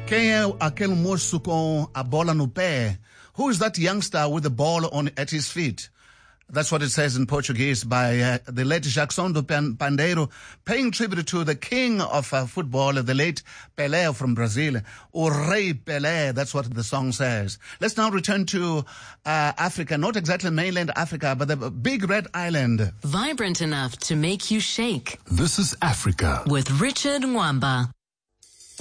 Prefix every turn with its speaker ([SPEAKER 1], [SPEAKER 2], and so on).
[SPEAKER 1] Quem é aquele moço com a bola no pé? Who is that youngster with the ball at his feet? That's what it says in Portuguese by the late Jackson do Pandeiro, paying tribute to the king of football, the late Pelé from Brazil. O Rei Pelé, that's what the song says. Let's now return to Africa, not exactly mainland Africa, but the big red island.
[SPEAKER 2] Vibrant enough to make you shake.
[SPEAKER 3] This is Africa
[SPEAKER 2] With Richard Mwamba.